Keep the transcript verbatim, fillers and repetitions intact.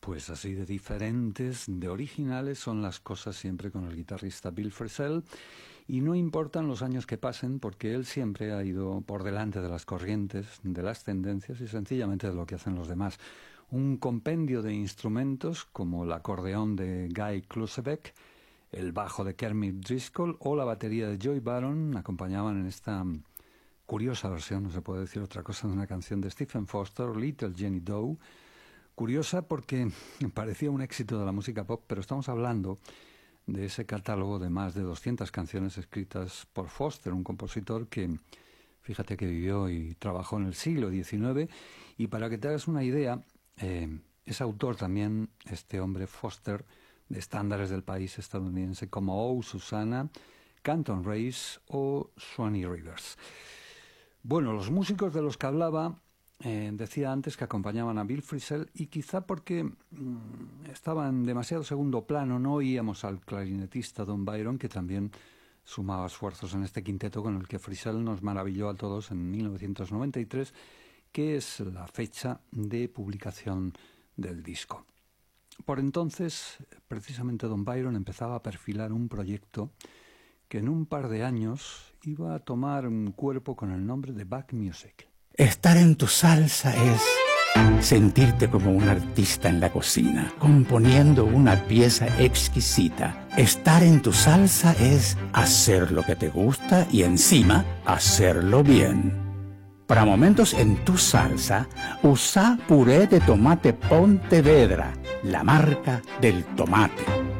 Pues así de diferentes, de originales son las cosas siempre con el guitarrista Bill Frisell, y no importan los años que pasen porque él siempre ha ido por delante de las corrientes, de las tendencias y sencillamente de lo que hacen los demás. Un compendio de instrumentos como el acordeón de Guy Klusebeck, el bajo de Kermit Driscoll o la batería de Joey Baron acompañaban en esta curiosa versión, no se puede decir otra cosa, de una canción de Stephen Foster, Little Jenny Doe. Curiosa porque parecía un éxito de la música pop, pero estamos hablando de ese catálogo de más de doscientas canciones escritas por Foster, un compositor que, fíjate que vivió y trabajó en el siglo diecinueve, y para que te hagas una idea, eh, es autor también, este hombre Foster, de estándares del país estadounidense como Oh, Susanna, Canton Race o Swanee Rivers. Bueno, los músicos de los que hablaba, Eh, decía antes que acompañaban a Bill Frisell y quizá porque mmm, estaba en demasiado segundo plano no oíamos al clarinetista Don Byron, que también sumaba esfuerzos en este quinteto con el que Frisell nos maravilló a todos en mil novecientos noventa y tres, que es la fecha de publicación del disco. Por entonces, precisamente Don Byron empezaba a perfilar un proyecto que en un par de años iba a tomar un cuerpo con el nombre de Back Music. Estar en tu salsa es sentirte como un artista en la cocina, componiendo una pieza exquisita. Estar en tu salsa es hacer lo que te gusta y encima hacerlo bien. Para momentos en tu salsa, usa puré de tomate Pontevedra, la marca del tomate.